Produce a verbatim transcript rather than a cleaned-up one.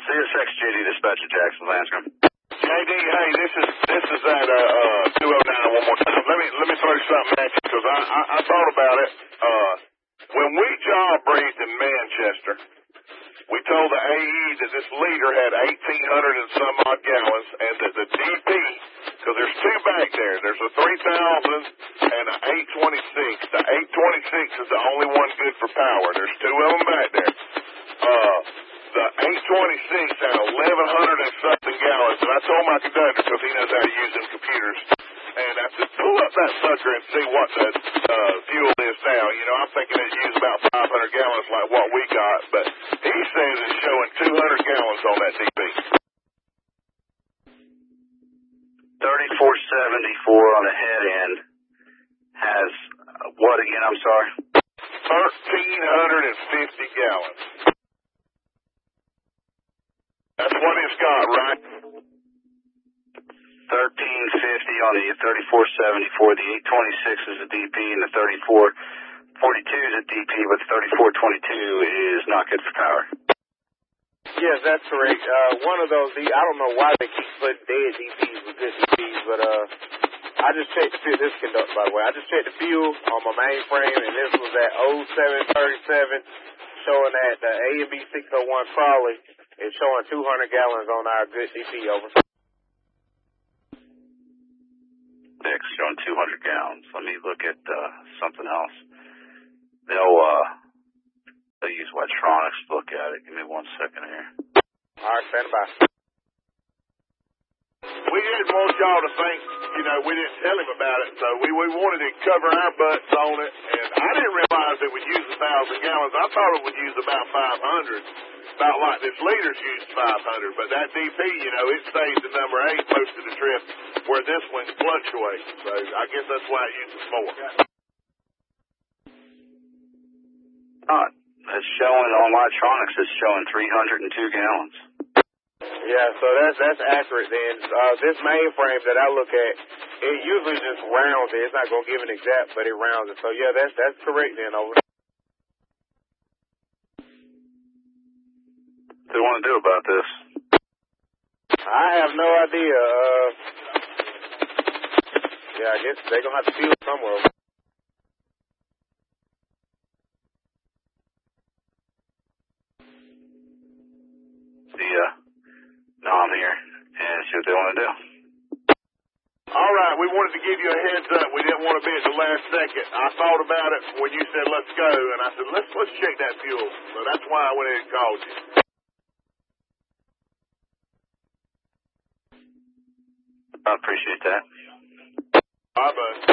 C S X J D dispatcher Jackson Lanscombe. J D, hey, this is this is that uh, uh two oh nine one more time. Let me let me throw something at you because I, I I thought about it. Uh, when we job briefed in Manchester, we told the A E that this leader had eighteen hundred and some odd gallons, and that the D P, because there's two back there. There's a three thousand and an eight twenty-six. The eight twenty-six is the only one good for power. There's two of them back there. Uh. The eight twenty-six had eleven hundred and something gallons, and I told my conductor, because he knows how to use them computers, and I said, pull up that sucker and see what the uh, fuel is now. You know, I'm thinking it used about five hundred gallons like what we got, but he says it's showing two hundred gallons on that D P. thirty-four seventy-four on the head end has uh, what again? I'm sorry? thirteen fifty gallons. That's what it's got, right? thirteen fifty on the thirty-four seventy-four. The eight twenty-six is a D P, and the thirty-four forty-two is a D P, but the thirty-four twenty-two is not good for power. Yes, that's correct. Uh, one of those, I don't know why they keep putting dead D Ps with good D Ps, but uh, I just checked the fuel. This conductor, by the way. I just checked the fuel on my mainframe, and this was at oh seven thirty-seven, showing that the A and B six oh one Crawley is showing two hundred gallons on our good D P over. X showing two hundred gallons. Let me look at uh, something else. They'll uh, they'll use Wetronics to look at it. Give me one second here. All right, stand by. We didn't want y'all to think, you know, we didn't tell him about it, so we, we wanted to cover our butts on it, and I didn't realize it would use a thousand gallons. I thought it would use about five hundred, about like this leader's used five hundred, but that D P, you know, it stays at number eight most of the trip, where this one fluctuates, so I guess that's why it uses more. Uh, it's showing on Wetronics, it's showing three hundred two gallons. Yeah, so that's that's accurate then. Uh, this mainframe that I look at, it usually just rounds it. It's not going to give an exact, but it rounds it. So, yeah, that's that's correct then, over. What do you want to do about this? I have no idea. Uh, yeah, I guess they're going to have to fuel somewhere. The, uh, no, I'm here, and see what they want to do. All right, we wanted to give you a heads up. We didn't want to be at the last second. I thought about it when you said let's go, and I said let's let's check that fuel. So that's why I went ahead and called you. I appreciate that. Bye, bud.